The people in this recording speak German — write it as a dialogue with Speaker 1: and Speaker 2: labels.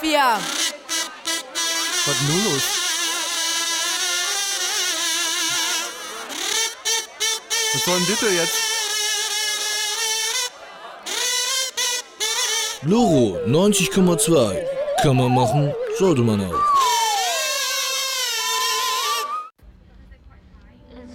Speaker 1: wir.
Speaker 2: Was ist nun los? Was soll denn bitte jetzt?
Speaker 3: Loro 90,2. Kann man machen, sollte man auch.